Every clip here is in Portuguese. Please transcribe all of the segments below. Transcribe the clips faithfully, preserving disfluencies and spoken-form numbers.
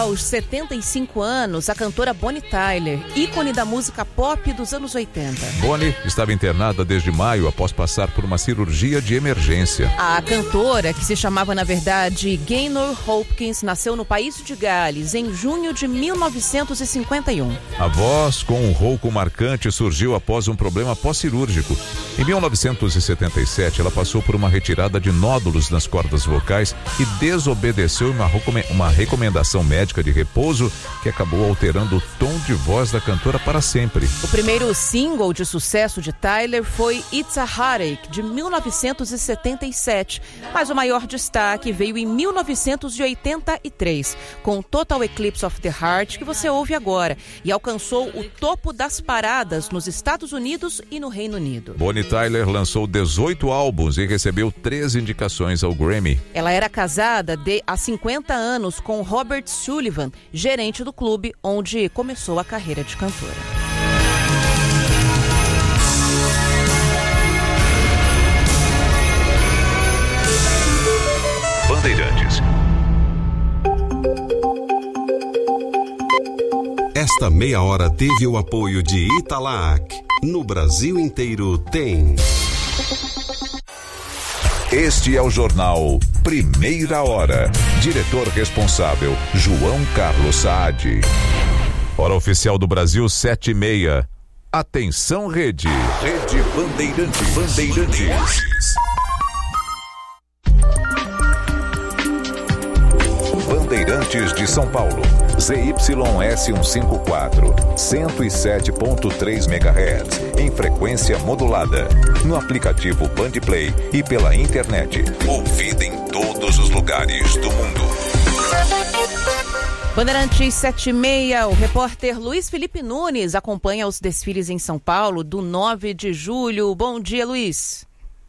aos setenta e cinco anos a cantora Bonnie Tyler, ícone da música pop dos anos oitenta. Bonnie estava internada desde maio após passar por uma cirurgia de emergência. A cantora, que se chamava na verdade Gaynor Hopkins, nasceu no País de Gales em junho de mil novecentos e cinquenta e um. A voz com um rouco marcante surgiu após um problema pós-cirúrgico. Em mil novecentos e setenta e sete, ela passou por uma retirada de nódulos nas cordas vocais e desobedeceu uma, recome- uma recomendação médica de repouso que acabou alterando o tom de voz da cantora para sempre. O primeiro single de sucesso de Tyler foi It's a Heartache, de mil novecentos e setenta e sete, mas o maior destaque veio em mil novecentos e oitenta e três, com Total Eclipse of the Heart, que você ouve agora, e alcançou o topo das paradas nos Estados Unidos e no Reino Unido. Bonnie Tyler lançou dezoito álbuns e recebeu três indicações ao Grammy. Ela era casada de, há cinquenta anos com Robert Sullivan, gerente do clube onde começou a carreira de cantora. Bandeirantes. Esta meia hora teve o apoio de Italac. No Brasil inteiro tem. Este é o jornal Primeira Hora. Diretor responsável, João Carlos Saad. Hora oficial do Brasil, sete e meia. Atenção, rede. Rede Bandeirantes. Bandeirantes. Bandeirantes de São Paulo. Z Y S cento e cinquenta e quatro, cento e sete ponto três megahertz, em frequência modulada. No aplicativo Bandplay e pela internet. Ouvida em todos os lugares do mundo. Bandeirantes sete e meia, o repórter Luiz Felipe Nunes acompanha os desfiles em São Paulo do nove de julho. Bom dia, Luiz.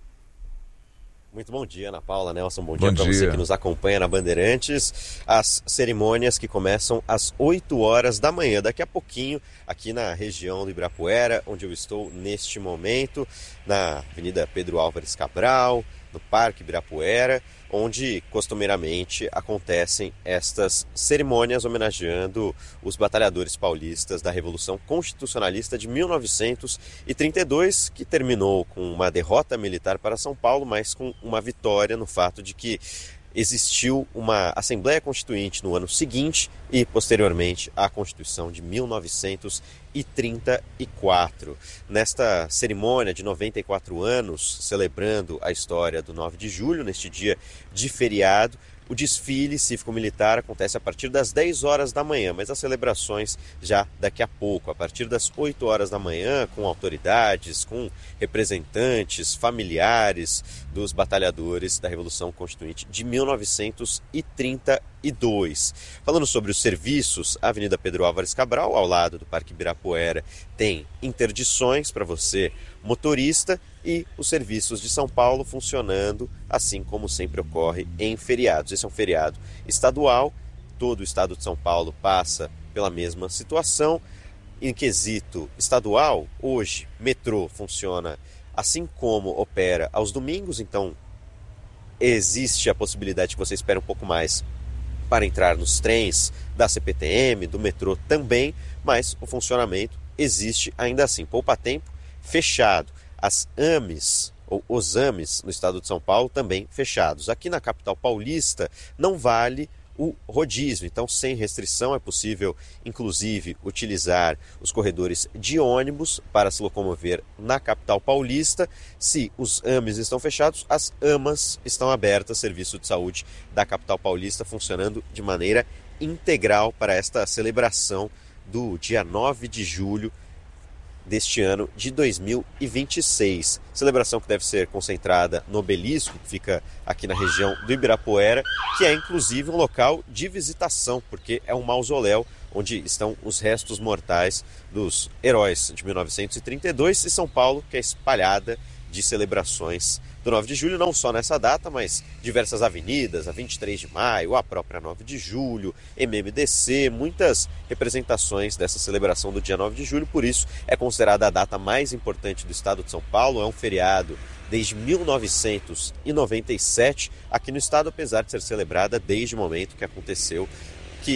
Muito bom dia, Ana Paula, Nelson. Bom dia para dia. você que nos acompanha na Bandeirantes. As cerimônias que começam às oito horas da manhã. Daqui a pouquinho, aqui na região do Ibirapuera, onde eu estou neste momento, na Avenida Pedro Álvares Cabral, no Parque Ibirapuera, onde costumeiramente acontecem estas cerimônias homenageando os batalhadores paulistas da Revolução Constitucionalista de mil novecentos e trinta e dois, que terminou com uma derrota militar para São Paulo, mas com uma vitória no fato de que existiu uma Assembleia Constituinte no ano seguinte e, posteriormente, a Constituição de mil novecentos e trinta e quatro. Nesta cerimônia de noventa e quatro anos, celebrando a história do nove de julho, neste dia de feriado, o desfile cívico-militar acontece a partir das dez horas da manhã, mas as celebrações já daqui a pouco, a partir das oito horas da manhã, com autoridades, com representantes, familiares dos batalhadores da Revolução Constituinte de mil novecentos e trinta e dois. Falando sobre os serviços, a Avenida Pedro Álvares Cabral, ao lado do Parque Ibirapuera, tem interdições para você, motorista, e os serviços de São Paulo funcionando, assim como sempre ocorre em feriados. Esse é um feriado estadual, todo o estado de São Paulo passa pela mesma situação. Em quesito estadual, hoje, metrô funciona assim como opera aos domingos, então existe a possibilidade que você espere um pouco mais para entrar nos trens da C P T M, do metrô também, mas o funcionamento existe ainda assim. Poupa-tempo fechado. As A M Es, ou os A M Es, no estado de São Paulo, também fechados. Aqui na capital paulista não vale o rodízio, então sem restrição é possível, inclusive, utilizar os corredores de ônibus para se locomover na capital paulista. Se os A M Es estão fechados, as A M As estão abertas, Serviço de Saúde da capital paulista funcionando de maneira integral para esta celebração do dia nove de julho deste ano de dois mil e vinte e seis. Celebração que deve ser concentrada no Obelisco, que fica aqui na região do Ibirapuera, que é inclusive um local de visitação, porque é um mausoléu onde estão os restos mortais dos heróis de mil novecentos e trinta e dois, e São Paulo, que é espalhada de celebrações do nove de julho, não só nessa data, mas diversas avenidas, a vinte e três de maio, a própria nove de julho, M M D C, muitas representações dessa celebração do dia nove de julho, por isso é considerada a data mais importante do estado de São Paulo, é um feriado desde mil novecentos e noventa e sete aqui no estado, apesar de ser celebrada desde o momento que aconteceu, que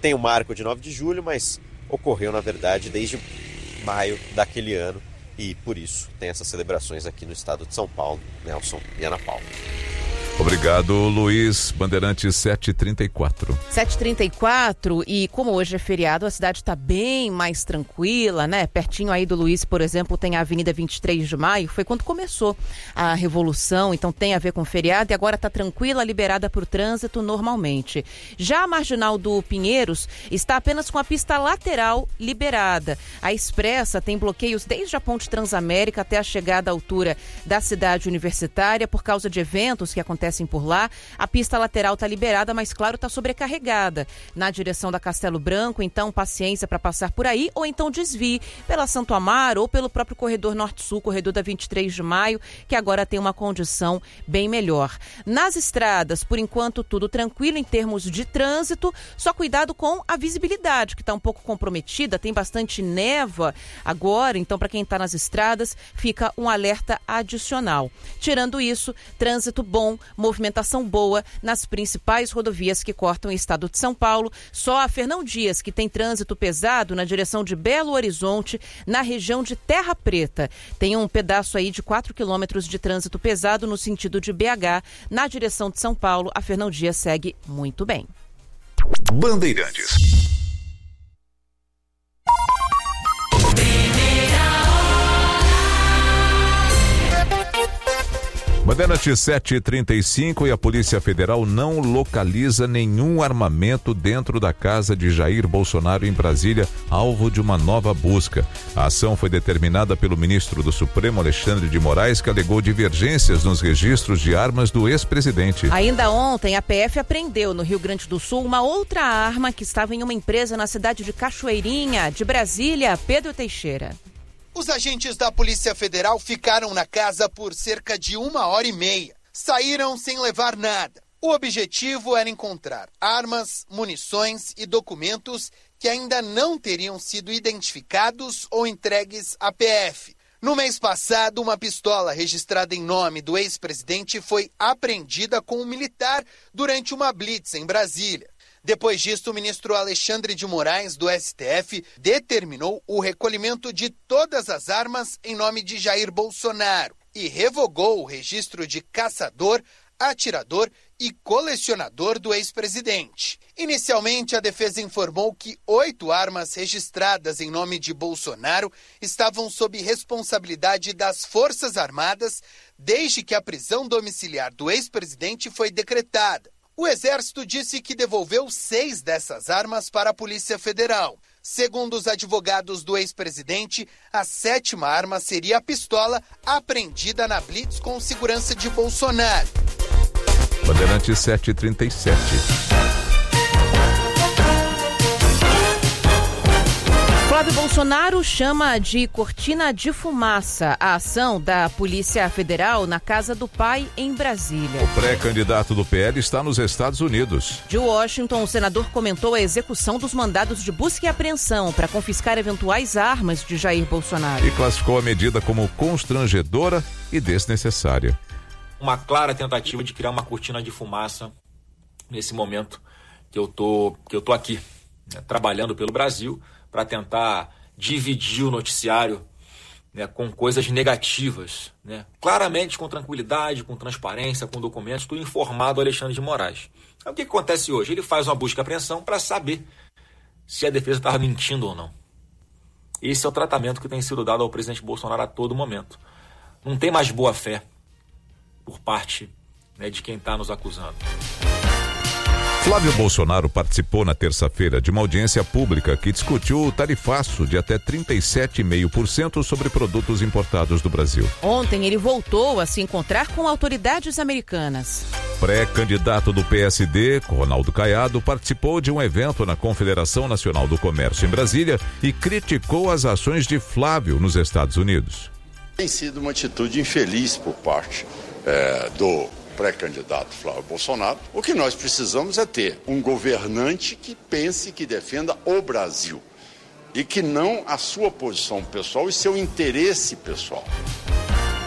tem o marco de nove de julho, mas ocorreu, na verdade, desde maio daquele ano e, por isso, tem essas celebrações aqui no estado de São Paulo. Nelson e Ana Paula. Obrigado, Luiz. Bandeirantes sete e trinta e quatro. sete e trinta e quatro, e como hoje é feriado, a cidade está bem mais tranquila, né? Pertinho aí do Luiz, por exemplo, tem a Avenida vinte e três de maio, foi quando começou a Revolução, então tem a ver com feriado e agora está tranquila, liberada por trânsito normalmente. Já a Marginal do Pinheiros está apenas com a pista lateral liberada. A Expressa tem bloqueios desde a Ponte Transamérica até a chegada à altura da cidade universitária por causa de eventos que acontecem por lá. A pista lateral está liberada, mas claro, está sobrecarregada na direção da Castelo Branco, então paciência para passar por aí, ou então desvie pela Santo Amaro ou pelo próprio corredor Norte-Sul, corredor da vinte e três de maio, que agora tem uma condição bem melhor. Nas estradas, por enquanto, tudo tranquilo em termos de trânsito, só cuidado com a visibilidade, que está um pouco comprometida, tem bastante névoa agora, então para quem está nas estradas, fica um alerta adicional. Tirando isso, trânsito bom, movimentação boa nas principais rodovias que cortam o estado de São Paulo. Só a Fernão Dias, que tem trânsito pesado na direção de Belo Horizonte, na região de Terra Preta. Tem um pedaço aí de quatro quilômetros de trânsito pesado no sentido de B H. Na direção de São Paulo, a Fernão Dias segue muito bem. Bandeirantes. Bandeirantes sete e trinta e cinco, e a Polícia Federal não localiza nenhum armamento dentro da casa de Jair Bolsonaro em Brasília, alvo de uma nova busca. A ação foi determinada pelo ministro do Supremo, Alexandre de Moraes, que alegou divergências nos registros de armas do ex-presidente. Ainda ontem, a P F apreendeu no Rio Grande do Sul uma outra arma que estava em uma empresa na cidade de Cachoeirinha, de Brasília. Pedro Teixeira. Os agentes da Polícia Federal ficaram na casa por cerca de uma hora e meia. Saíram sem levar nada. O objetivo era encontrar armas, munições e documentos que ainda não teriam sido identificados ou entregues à P F. No mês passado, uma pistola registrada em nome do ex-presidente foi apreendida com um militar durante uma blitz em Brasília. Depois disso, o ministro Alexandre de Moraes, do S T F, determinou o recolhimento de todas as armas em nome de Jair Bolsonaro e revogou o registro de caçador, atirador e colecionador do ex-presidente. Inicialmente, a defesa informou que oito armas registradas em nome de Bolsonaro estavam sob responsabilidade das Forças Armadas desde que a prisão domiciliar do ex-presidente foi decretada. O Exército disse que devolveu seis dessas armas para a Polícia Federal. Segundo os advogados do ex-presidente, a sétima arma seria a pistola apreendida na blitz com segurança de Bolsonaro. Bandeirantes sete e trinta e sete. Flávio Bolsonaro chama de cortina de fumaça a ação da Polícia Federal na casa do pai em Brasília. O pré-candidato do P L está nos Estados Unidos. De Washington, o senador comentou a execução dos mandados de busca e apreensão para confiscar eventuais armas de Jair Bolsonaro. E classificou a medida como constrangedora e desnecessária. Uma clara tentativa de criar uma cortina de fumaça nesse momento que eu tô, que eu tô aqui, né, trabalhando pelo Brasil, para tentar dividir o noticiário, né, com coisas negativas, né? Claramente, com tranquilidade, com transparência, com documentos, estou informado Alexandre de Moraes. Então, o que acontece hoje? Ele faz uma busca e apreensão para saber se a defesa estava mentindo ou não. Esse é o tratamento que tem sido dado ao presidente Bolsonaro a todo momento. Não tem mais boa fé por parte, né, de quem está nos acusando. Flávio Bolsonaro participou na terça-feira de uma audiência pública que discutiu o tarifaço de até trinta e sete vírgula cinco por cento sobre produtos importados do Brasil. Ontem ele voltou a se encontrar com autoridades americanas. Pré-candidato do P S D, Ronaldo Caiado, participou de um evento na Confederação Nacional do Comércio em Brasília e criticou as ações de Flávio nos Estados Unidos. Tem sido uma atitude infeliz por parte é, do pré-candidato Flávio Bolsonaro. O que nós precisamos é ter um governante que pense, que defenda o Brasil e que não a sua posição pessoal e seu interesse pessoal.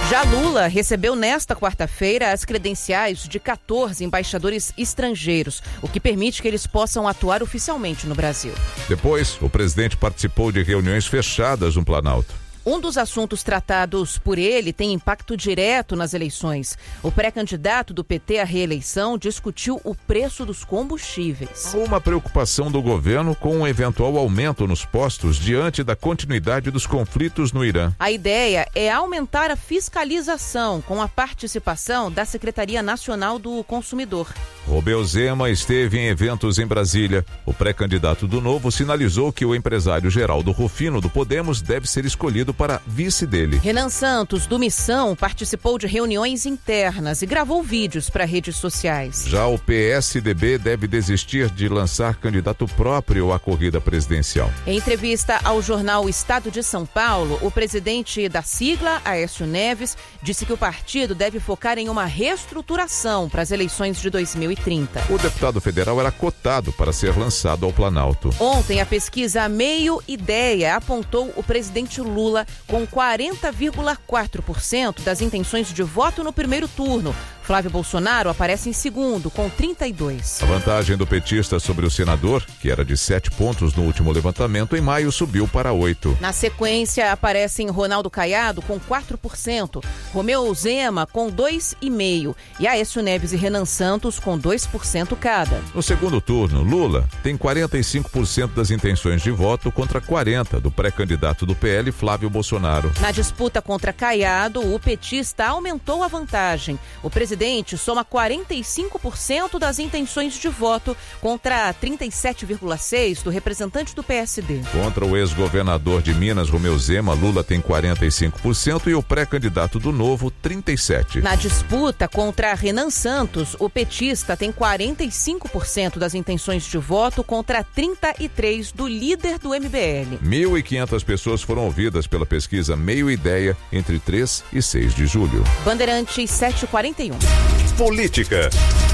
Já Lula recebeu nesta quarta-feira as credenciais de quatorze embaixadores estrangeiros, o que permite que eles possam atuar oficialmente no Brasil. Depois, o presidente participou de reuniões fechadas no Planalto. Um dos assuntos tratados por ele tem impacto direto nas eleições. O pré-candidato do P T à reeleição discutiu o preço dos combustíveis. Uma preocupação do governo com um eventual aumento nos postos diante da continuidade dos conflitos no Irã. A ideia é aumentar a fiscalização com a participação da Secretaria Nacional do Consumidor. Romeu Zema esteve em eventos em Brasília. O pré-candidato do Novo sinalizou que o empresário Geraldo Rufino do Podemos deve ser escolhido para vice dele. Renan Santos, do Missão, participou de reuniões internas e gravou vídeos para redes sociais. Já o P S D B deve desistir de lançar candidato próprio à corrida presidencial. Em entrevista ao jornal Estado de São Paulo, o presidente da sigla, Aécio Neves, disse que o partido deve focar em uma reestruturação para as eleições de dois mil e trinta. O deputado federal era cotado para ser lançado ao Planalto. Ontem, a pesquisa Meio Ideia apontou o presidente Lula com quarenta vírgula quatro por cento das intenções de voto no primeiro turno. Flávio Bolsonaro aparece em segundo, com trinta e dois. A vantagem do petista sobre o senador, que era de sete pontos no último levantamento, em maio subiu para oito. Na sequência, aparecem Ronaldo Caiado com quatro por cento, Romeu Zema com dois vírgula cinco por cento e Aécio Neves e Renan Santos com dois por cento cada. No segundo turno, Lula tem quarenta e cinco por cento das intenções de voto contra quarenta por cento do pré-candidato do P L, Flávio Bolsonaro. Na disputa contra Caiado, o petista aumentou a vantagem. O presidente soma quarenta e cinco por cento das intenções de voto contra trinta e sete vírgula seis por cento do representante do P S D. Contra o ex-governador de Minas, Romeu Zema, Lula tem quarenta e cinco por cento e o pré-candidato do Novo, trinta e sete por cento. Na disputa contra Renan Santos, o petista tem quarenta e cinco por cento das intenções de voto contra trinta e três por cento do líder do M B L. mil e quinhentas pessoas foram ouvidas pela pesquisa Meio Ideia entre três e seis de julho. Bandeirantes sete e quarenta e um. Política,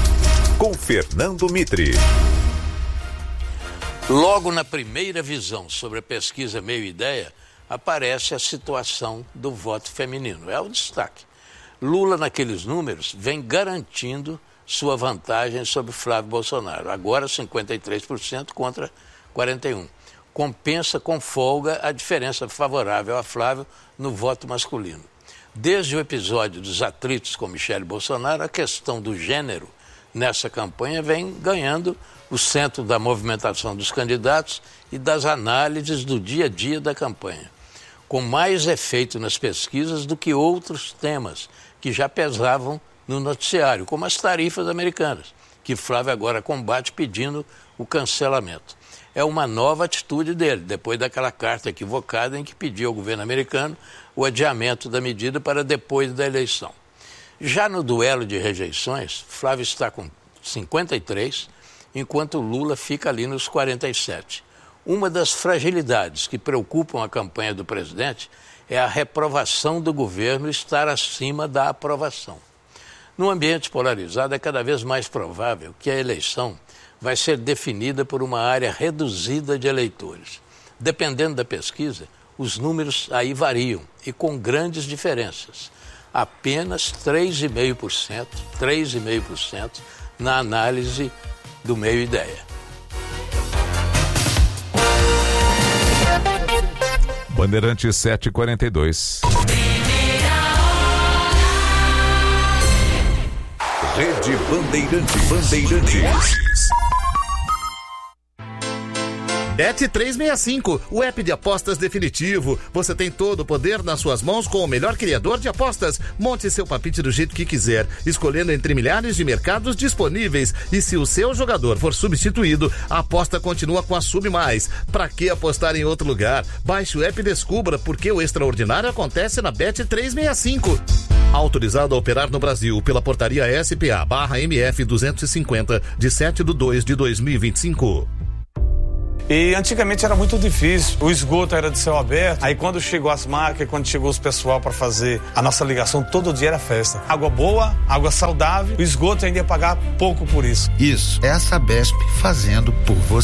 com Fernando Mitre. Logo na primeira visão sobre a pesquisa Meio Ideia, aparece a situação do voto feminino. É o destaque. Lula, naqueles números, vem garantindo sua vantagem sobre Flávio Bolsonaro. Agora cinquenta e três por cento contra quarenta e um por cento. Compensa com folga a diferença favorável a Flávio no voto masculino. Desde o episódio dos atritos com Michele Bolsonaro, a questão do gênero nessa campanha vem ganhando o centro da movimentação dos candidatos e das análises do dia a dia da campanha, com mais efeito nas pesquisas do que outros temas que já pesavam no noticiário, como as tarifas americanas, que Flávio agora combate pedindo o cancelamento. É uma nova atitude dele, depois daquela carta equivocada em que pediu ao governo americano o adiamento da medida para depois da eleição. Já no duelo de rejeições, Flávio está com cinquenta e três, enquanto Lula fica ali nos quarenta e sete. Uma das fragilidades que preocupam a campanha do presidente é a reprovação do governo estar acima da aprovação. Num ambiente polarizado, é cada vez mais provável que a eleição vai ser definida por uma área reduzida de eleitores. Dependendo da pesquisa, os números aí variam e com grandes diferenças. Apenas três vírgula cinco por cento, três vírgula cinco por cento na análise do Meio Ideia. Bandeirantes sete e quarenta e dois. Rede Bandeirantes. Bandeirantes. Bet trezentos e sessenta e cinco, o app de apostas definitivo. Você tem todo o poder nas suas mãos com o melhor criador de apostas. Monte seu palpite do jeito que quiser, escolhendo entre milhares de mercados disponíveis. E se o seu jogador for substituído, a aposta continua com a Sub Mais. Pra que apostar em outro lugar? Baixe o app e descubra porque o extraordinário acontece na Bet trezentos e sessenta e cinco. Autorizado a operar no Brasil pela portaria S P A barra M F duzentos e cinquenta, de sete de dois de dois mil e vinte e cinco. E antigamente era muito difícil, o esgoto era de céu aberto, aí quando chegou as máquinas, quando chegou os pessoal para fazer a nossa ligação, todo dia era festa. Água boa, água saudável, o esgoto ainda ia pagar pouco por isso. Isso, é a Sabesp fazendo por você.